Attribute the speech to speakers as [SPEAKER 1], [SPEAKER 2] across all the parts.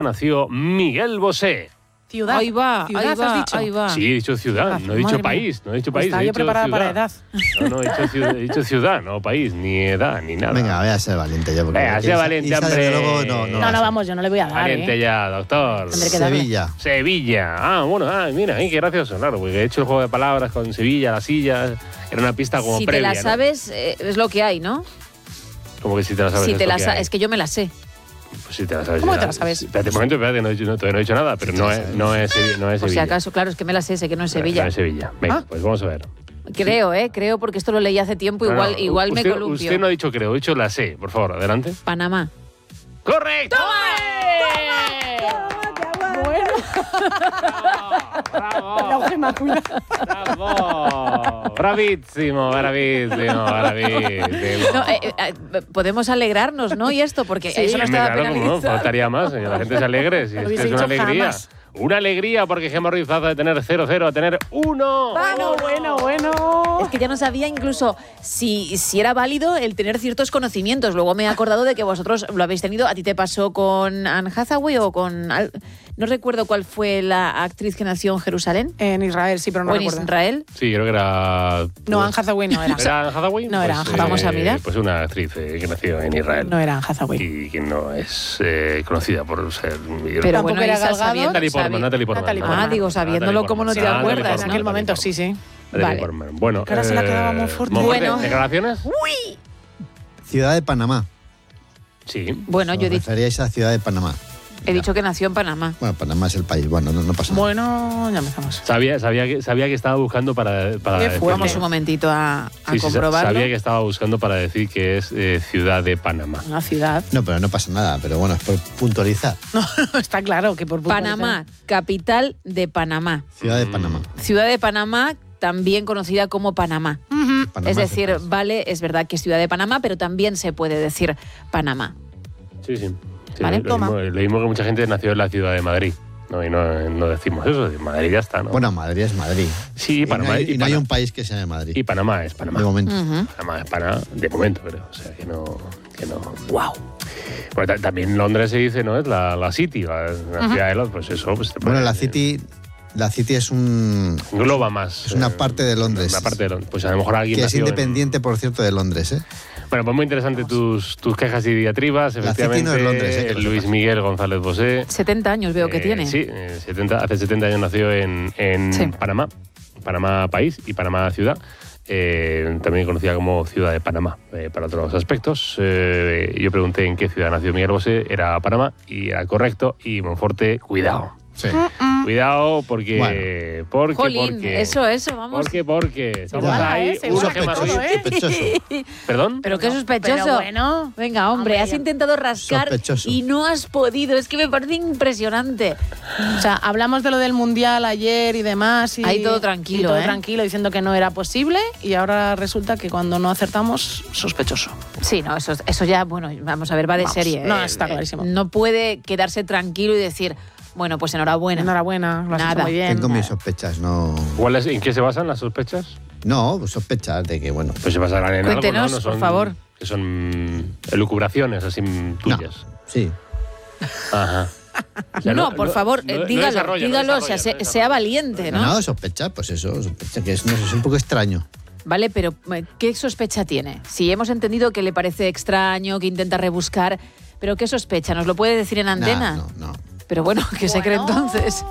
[SPEAKER 1] nació Miguel Bosé.
[SPEAKER 2] Ciudad.
[SPEAKER 3] Ahí va,
[SPEAKER 2] Ciudad,
[SPEAKER 3] ahí va,
[SPEAKER 2] has dicho.
[SPEAKER 3] ahí va.
[SPEAKER 1] Sí, he dicho ciudad, no he dicho
[SPEAKER 2] Madre
[SPEAKER 1] país, no he dicho país.
[SPEAKER 2] Estaba
[SPEAKER 1] he
[SPEAKER 2] yo
[SPEAKER 1] dicho
[SPEAKER 2] preparada
[SPEAKER 1] ciudad.
[SPEAKER 2] para edad.
[SPEAKER 1] No, he dicho ciudad, no país, ni edad, ni nada.
[SPEAKER 4] Venga, voy a ser valiente yo.
[SPEAKER 1] Venga, sea valiente,
[SPEAKER 4] Isa, desde
[SPEAKER 1] hombre.
[SPEAKER 4] luego,
[SPEAKER 2] No, vamos, yo no le voy a dar,
[SPEAKER 1] Valiente ya, doctor.
[SPEAKER 2] Tendré que darle.
[SPEAKER 4] Sevilla.
[SPEAKER 1] Sevilla. Mira, qué gracioso, claro, porque he hecho el juego de palabras con Sevilla, la silla, era una pista como
[SPEAKER 3] Si
[SPEAKER 1] previa.
[SPEAKER 3] te la sabes, es lo que hay, ¿no?
[SPEAKER 1] ¿No? Como que si te la sabes.
[SPEAKER 3] Si te la
[SPEAKER 1] sabes.
[SPEAKER 3] es que yo me la sé.
[SPEAKER 1] Pues si te la sabes.
[SPEAKER 2] ¿Cómo
[SPEAKER 1] ya.
[SPEAKER 2] te la sabes?
[SPEAKER 1] Espérate un momento, todavía no he dicho nada, pero no es Sevilla.
[SPEAKER 3] Por si acaso, claro, es que me la sé que no es
[SPEAKER 1] No
[SPEAKER 3] Sevilla.
[SPEAKER 1] es Sevilla. Venga, pues vamos a ver.
[SPEAKER 3] Creo, porque esto lo leí hace tiempo, igual me columpio.
[SPEAKER 1] Usted no ha dicho creo, he dicho la sé. Por favor, adelante.
[SPEAKER 3] Panamá.
[SPEAKER 1] ¡Correcto!
[SPEAKER 2] Bueno.
[SPEAKER 1] ¡Bravo!
[SPEAKER 2] La hoja inmaculada.
[SPEAKER 1] ¡Bravo! ¡Bravísimo!
[SPEAKER 3] No, podemos alegrarnos, ¿no? Y esto, porque eso no estaba
[SPEAKER 1] claro,
[SPEAKER 3] penalizado.
[SPEAKER 1] no, faltaría más, señor. La gente se alegre. Si
[SPEAKER 2] No lo
[SPEAKER 1] es que
[SPEAKER 2] hubiese
[SPEAKER 1] es una
[SPEAKER 2] dicho
[SPEAKER 1] alegría.
[SPEAKER 2] jamás.
[SPEAKER 1] Una alegría porque Gemma Ruiz pasa de tener 0-0 a tener 1.
[SPEAKER 2] Bueno.
[SPEAKER 3] Es que ya no sabía incluso si era válido el tener ciertos conocimientos. Luego me he acordado de que vosotros lo habéis tenido. ¿A ti te pasó con Anne Hathaway o con...? No recuerdo cuál fue la actriz que nació en Jerusalén.
[SPEAKER 2] En Israel, sí, pero no
[SPEAKER 3] ¿O en
[SPEAKER 2] recuerdo.
[SPEAKER 3] Israel?
[SPEAKER 1] Sí, creo que era...
[SPEAKER 2] No, Anne Hathaway no era.
[SPEAKER 1] ¿Era Anne Hathaway?
[SPEAKER 2] No era Anne Hathaway.
[SPEAKER 3] Vamos a mirar.
[SPEAKER 1] Pues una actriz que nació en Israel.
[SPEAKER 2] No era Anne Hathaway.
[SPEAKER 1] Y que no es conocida por ser...
[SPEAKER 3] Pero
[SPEAKER 2] Tampoco
[SPEAKER 3] bueno,
[SPEAKER 2] era
[SPEAKER 3] esa
[SPEAKER 2] Gal Gadot.
[SPEAKER 3] sabiendo...
[SPEAKER 1] Natalie Portman.
[SPEAKER 2] Natalie Portman.
[SPEAKER 3] Digo, sabiéndolo, ¿cómo no te
[SPEAKER 1] Natalie
[SPEAKER 3] acuerdas?
[SPEAKER 1] Portman,
[SPEAKER 2] En aquel
[SPEAKER 1] Natalie
[SPEAKER 2] momento,
[SPEAKER 1] Portman.
[SPEAKER 2] sí.
[SPEAKER 1] Natalie
[SPEAKER 3] Vale.
[SPEAKER 1] Portman. Bueno,
[SPEAKER 2] Que ahora se la quedaba muy fuerte.
[SPEAKER 3] Bueno.
[SPEAKER 1] ¿Declaraciones?
[SPEAKER 4] Ciudad de Panamá.
[SPEAKER 1] Sí.
[SPEAKER 3] Bueno, yo
[SPEAKER 4] Os referíais a Ciudad de Panamá.
[SPEAKER 3] he dicho que nació en Panamá.
[SPEAKER 4] Bueno, Panamá es el país. Bueno, no pasa nada.
[SPEAKER 2] Bueno, ya empezamos.
[SPEAKER 1] Sabía que estaba buscando para
[SPEAKER 2] Qué
[SPEAKER 1] decir-
[SPEAKER 2] fuerte.
[SPEAKER 3] Vamos un momentito a
[SPEAKER 1] Sí,
[SPEAKER 3] comprobarlo.
[SPEAKER 1] sabía que estaba buscando para decir que es Ciudad de Panamá.
[SPEAKER 2] Una ciudad.
[SPEAKER 4] No, pero no pasa nada. Pero bueno, es por puntualizar.
[SPEAKER 2] No, está claro que por
[SPEAKER 3] Panamá, capital de Panamá.
[SPEAKER 4] Ciudad de Panamá.
[SPEAKER 3] Ciudad de Panamá, también conocida como Panamá.
[SPEAKER 4] Panamá
[SPEAKER 3] Es decir,
[SPEAKER 4] es el país.
[SPEAKER 3] vale, es verdad que es Ciudad de Panamá, pero también se puede decir Panamá.
[SPEAKER 1] Sí.
[SPEAKER 3] Vale,
[SPEAKER 1] Lo mismo que mucha gente nació en la ciudad de Madrid. No, y no decimos eso. De Madrid ya está, ¿no?
[SPEAKER 4] Bueno, Madrid es Madrid.
[SPEAKER 1] sí, Panamá.
[SPEAKER 4] Y no hay un país que se llame Madrid.
[SPEAKER 1] Y Panamá es Panamá.
[SPEAKER 4] De momento.
[SPEAKER 1] Panamá es Panamá, de momento, creo. O sea, que no.
[SPEAKER 3] ¡Wow!
[SPEAKER 1] Bueno, también Londres se dice, ¿no? Es la City, la ciudad de Londres. Pues eso. Pues,
[SPEAKER 4] Bueno, la City es
[SPEAKER 1] engloba más.
[SPEAKER 4] es una parte de Londres.
[SPEAKER 1] Una parte de Londres. Pues a lo mejor alguien
[SPEAKER 4] que es
[SPEAKER 1] nació
[SPEAKER 4] independiente, por cierto, de Londres, ¿eh?
[SPEAKER 1] Bueno, pues muy interesante tus quejas y diatribas.
[SPEAKER 4] La City
[SPEAKER 1] Efectivamente,
[SPEAKER 4] no es Londres, que lo
[SPEAKER 1] Luis
[SPEAKER 4] sepas.
[SPEAKER 1] Miguel González Bosé.
[SPEAKER 3] 70 años veo que tiene.
[SPEAKER 1] Sí, hace 70 años nació en
[SPEAKER 3] Sí.
[SPEAKER 1] Panamá. Panamá país y Panamá ciudad. También conocida como Ciudad de Panamá para otros aspectos. Yo pregunté en qué ciudad nació Miguel Bosé, era Panamá y era correcto. Y Monforte, cuidado.
[SPEAKER 4] Sí.
[SPEAKER 1] Cuidado porque...
[SPEAKER 3] Jolín, eso, vamos.
[SPEAKER 1] Porque estamos
[SPEAKER 2] Iguala,
[SPEAKER 1] ahí.
[SPEAKER 2] seguro
[SPEAKER 1] Una
[SPEAKER 2] que
[SPEAKER 1] Gemma
[SPEAKER 2] todo,
[SPEAKER 1] Ruiz.
[SPEAKER 4] Sospechoso.
[SPEAKER 1] ¿Perdón?
[SPEAKER 3] Pero qué sospechoso.
[SPEAKER 2] Pero bueno.
[SPEAKER 3] Venga, hombre, has
[SPEAKER 2] ya.
[SPEAKER 3] intentado rascar
[SPEAKER 4] Sospechoso.
[SPEAKER 3] y no has podido. Es que me parece impresionante.
[SPEAKER 2] O sea, hablamos de lo del Mundial ayer y demás. Y,
[SPEAKER 3] Ahí todo tranquilo,
[SPEAKER 2] y todo
[SPEAKER 3] ¿eh?
[SPEAKER 2] tranquilo, diciendo que no era posible. Y ahora resulta que cuando no acertamos, sospechoso.
[SPEAKER 3] Sí, no, eso ya, bueno, vamos a ver, va de
[SPEAKER 2] Vamos,
[SPEAKER 3] serie.
[SPEAKER 2] no, está clarísimo.
[SPEAKER 3] No puede quedarse tranquilo y decir, bueno, pues enhorabuena.
[SPEAKER 2] Enhorabuena, lo has
[SPEAKER 3] Nada.
[SPEAKER 2] hecho muy bien.
[SPEAKER 4] Tengo mis sospechas, no...
[SPEAKER 1] ¿En qué se basan las sospechas?
[SPEAKER 4] No, pues sospechas de que, bueno...
[SPEAKER 1] Pues se basarán en algo,
[SPEAKER 3] Cuéntenos,
[SPEAKER 1] ¿no? No son-
[SPEAKER 3] por favor.
[SPEAKER 1] Que son elucubraciones así tuyas.
[SPEAKER 4] Sí.
[SPEAKER 1] Ajá. O sea,
[SPEAKER 3] no, por favor, dígalo,
[SPEAKER 1] desarrolla,
[SPEAKER 3] sea valiente, ¿no?
[SPEAKER 4] No, sospechas, pues eso, sospecha que es, no sé, es un poco extraño.
[SPEAKER 3] Vale, pero ¿qué sospecha tiene? Si hemos entendido que le parece extraño, que intenta rebuscar, pero ¿qué sospecha? ¿Nos lo puede decir en antena?
[SPEAKER 4] No.
[SPEAKER 3] Pero bueno, ¿qué se cree entonces?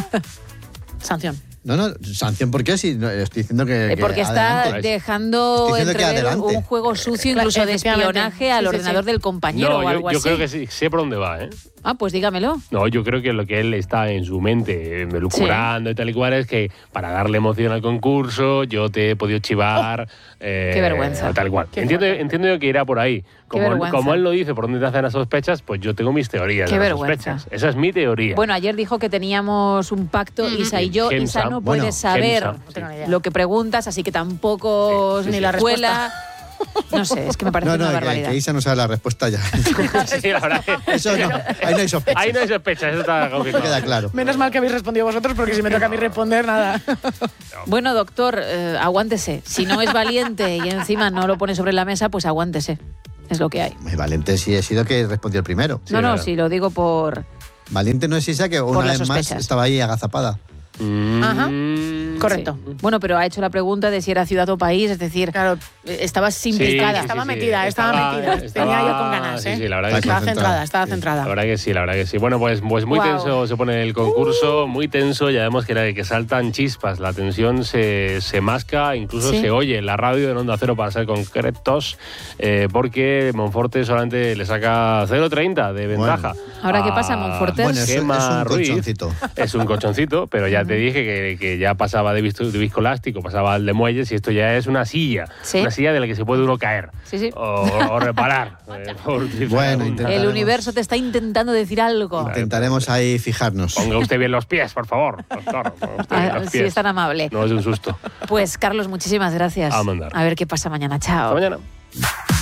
[SPEAKER 2] Sanción.
[SPEAKER 4] No, sanción, ¿por qué? Si no, estoy diciendo que
[SPEAKER 3] Porque está
[SPEAKER 4] adelante.
[SPEAKER 3] dejando
[SPEAKER 4] Estoy diciendo que
[SPEAKER 3] entrever
[SPEAKER 4] adelante.
[SPEAKER 3] un juego sucio, incluso de
[SPEAKER 2] Efectivamente.
[SPEAKER 3] espionaje al
[SPEAKER 2] Sí, sí,
[SPEAKER 3] ordenador
[SPEAKER 2] sí.
[SPEAKER 3] del compañero
[SPEAKER 1] No,
[SPEAKER 3] o algo
[SPEAKER 1] yo
[SPEAKER 3] así.
[SPEAKER 1] creo que sí, sé por dónde va, ¿eh?
[SPEAKER 3] Ah, pues dígamelo.
[SPEAKER 1] No, yo creo que lo que él está en su mente elucubrando y tal y cual es que para darle emoción al concurso yo te he podido chivar.
[SPEAKER 3] Qué vergüenza.
[SPEAKER 1] Tal cual.
[SPEAKER 2] Qué
[SPEAKER 1] Entiendo yo que irá por ahí.
[SPEAKER 3] vergüenza.
[SPEAKER 1] Como él lo dice, por dónde te hacen las sospechas, pues yo tengo mis teorías
[SPEAKER 3] Qué
[SPEAKER 1] de las
[SPEAKER 3] vergüenza.
[SPEAKER 1] sospechas. Esa es mi teoría.
[SPEAKER 3] Bueno, ayer dijo que teníamos un pacto, Isa y yo.
[SPEAKER 1] Gemsa.
[SPEAKER 3] Isa no
[SPEAKER 4] Bueno,
[SPEAKER 3] puede saber
[SPEAKER 1] Gemsa,
[SPEAKER 2] No tengo ni idea.
[SPEAKER 3] lo que preguntas, así que tampoco
[SPEAKER 1] Sí,
[SPEAKER 3] ni
[SPEAKER 1] sí.
[SPEAKER 3] la
[SPEAKER 2] La
[SPEAKER 3] respuesta. No sé, es que me parece una
[SPEAKER 4] que
[SPEAKER 3] barbaridad.
[SPEAKER 4] Isa no sabe la respuesta ya.
[SPEAKER 1] Sí, la verdad que-
[SPEAKER 4] Eso no, ahí no hay sospecha.
[SPEAKER 1] Ahí no hay sospechas, eso está confirmado.
[SPEAKER 4] Queda claro.
[SPEAKER 2] Menos mal que habéis respondido vosotros, porque si me toca a mí responder, nada.
[SPEAKER 3] Bueno, doctor, aguántese. Si no es valiente y encima no lo pone sobre la mesa, pues aguántese. Es lo que hay.
[SPEAKER 4] Muy valiente sí he sido que respondió el primero.
[SPEAKER 1] Sí,
[SPEAKER 3] no,
[SPEAKER 1] verdad.
[SPEAKER 3] sí, lo digo por
[SPEAKER 4] Valiente no es esa que una
[SPEAKER 3] las
[SPEAKER 4] vez más
[SPEAKER 3] sospechas.
[SPEAKER 4] estaba ahí agazapada.
[SPEAKER 2] Ajá. Correcto.
[SPEAKER 3] Sí. Bueno, pero ha hecho la pregunta de si era ciudad o país, es decir,
[SPEAKER 2] Claro, estabas implicada.
[SPEAKER 1] sí,
[SPEAKER 2] estaba
[SPEAKER 1] sí.
[SPEAKER 2] metida. Tenía yo con ganas, ¿eh?
[SPEAKER 1] Sí, la verdad que sí.
[SPEAKER 2] Estaba centrada, estaba
[SPEAKER 1] La
[SPEAKER 2] centrada.
[SPEAKER 1] verdad que sí, la verdad que sí. Bueno, pues muy
[SPEAKER 2] Guau.
[SPEAKER 1] tenso se pone el concurso, muy tenso. Ya vemos que saltan chispas, la tensión se masca, incluso
[SPEAKER 3] Sí.
[SPEAKER 1] se oye en la radio en Onda Cero, para ser concretos, porque Monforte solamente le saca 0,30 de ventaja.
[SPEAKER 3] Ahora, ¿qué pasa, Monforte?
[SPEAKER 4] Bueno, es
[SPEAKER 1] Gemma
[SPEAKER 4] un
[SPEAKER 1] Ruiz.
[SPEAKER 4] colchoncito.
[SPEAKER 1] Es un colchoncito, pero ya te dije que ya pasaba de viscoelástico, pasaba al de muelles, y esto ya es una silla.
[SPEAKER 3] Sí.
[SPEAKER 1] Una silla de la que se puede uno caer.
[SPEAKER 3] Sí, sí.
[SPEAKER 1] O reparar. Por utilizar
[SPEAKER 4] Bueno,
[SPEAKER 1] algún-
[SPEAKER 4] intentaremos.
[SPEAKER 3] El universo te está intentando decir algo.
[SPEAKER 4] Intentaremos ahí fijarnos.
[SPEAKER 1] Ponga usted bien los pies, por favor. Doctor, ponga usted bien los
[SPEAKER 3] Si
[SPEAKER 1] pies.
[SPEAKER 3] es tan amable.
[SPEAKER 1] No es un susto.
[SPEAKER 3] Pues, Carlos, muchísimas gracias.
[SPEAKER 1] A mandar.
[SPEAKER 3] A ver qué pasa mañana. Chao.
[SPEAKER 1] Hasta mañana.